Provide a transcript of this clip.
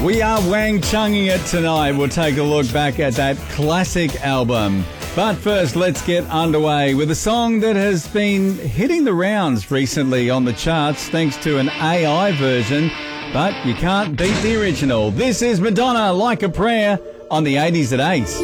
We are Wang Chunging it tonight. We'll take a look back at that classic album. But first, let's get underway with a song that has been hitting the rounds recently on the charts thanks to an AI version, but you can't beat the original. This is Madonna, Like a Prayer, on the 80s at 8.